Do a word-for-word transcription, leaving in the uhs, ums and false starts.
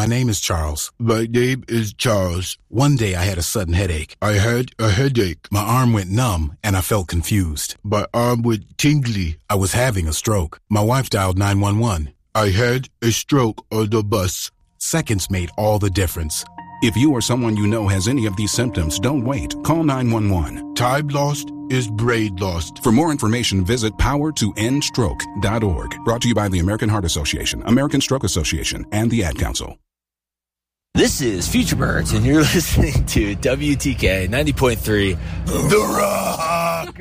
My name is Charles. My name is Charles. One day I had a sudden headache. I had a headache. My arm went numb and I felt confused. My arm went tingly. I was having a stroke. My wife dialed nine one one. I had a stroke on the bus. Seconds made all the difference. If you or someone you know has any of these symptoms, don't wait. Call nine one one. Time lost is brain lost. For more information, visit power to end stroke dot org. Brought to you by the American Heart Association, American Stroke Association, and the Ad Council. This is Future Birds, and you're listening to W T K ninety point three The Rock.